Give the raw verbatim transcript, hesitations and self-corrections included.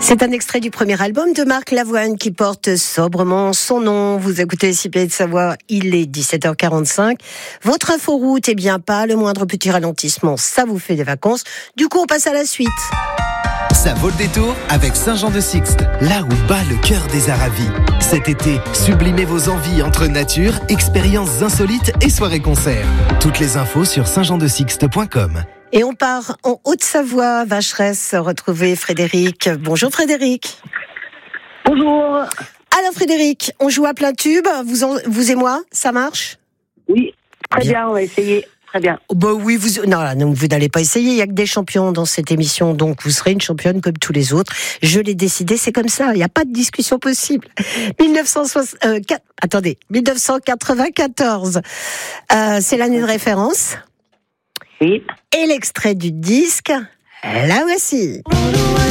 C'est un extrait du premier album de Marc Lavoine qui porte sobrement son nom. Vous écoutez C P de Savoie, il est dix-sept heures quarante-cinq. Votre inforoute est bien pas, le moindre petit ralentissement, ça vous fait des vacances. Du coup, on passe à la suite. Ça vaut le détour avec Saint-Jean-de-Sixte, là où bat le cœur des Aravis. Cet été, sublimez vos envies entre nature, expériences insolites et soirées-concerts. Toutes les infos sur saint jean de sixte point com. Et on part en Haute-Savoie, Vacheresse, retrouver Frédéric. Bonjour Frédéric. Bonjour. Alors Frédéric, on joue à plein tube, vous, en, vous et moi, ça marche ? Oui, très bien. bien, on va essayer. Très bien. Oh bah oui, vous, non, non, vous n'allez pas essayer, il n'y a que des champions dans cette émission, donc vous serez une championne comme tous les autres. Je l'ai décidé, c'est comme ça, il n'y a pas de discussion possible. dix-neuf cent soixante, euh, quatre, attendez, dix-neuf cent quatre-vingt-quatorze, euh, c'est l'année de référence. Oui. Et l'extrait du disque, la voici.